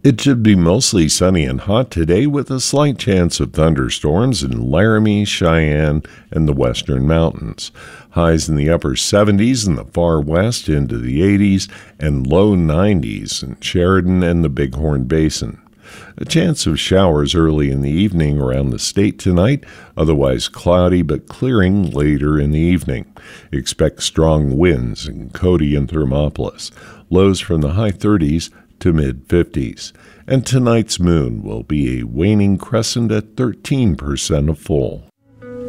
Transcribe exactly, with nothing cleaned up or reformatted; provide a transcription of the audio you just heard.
It should be mostly sunny and hot today with a slight chance of thunderstorms in Laramie, Cheyenne, and the western mountains. Highs in the upper seventies in the far west into the eighties and low nineties in Sheridan and the Bighorn Basin. A chance of showers early in the evening around the state tonight, otherwise cloudy but clearing later in the evening. Expect strong winds in Cody and Thermopolis. Lows from the high thirties to mid-fifties. And tonight's moon will be a waning crescent at thirteen percent of full.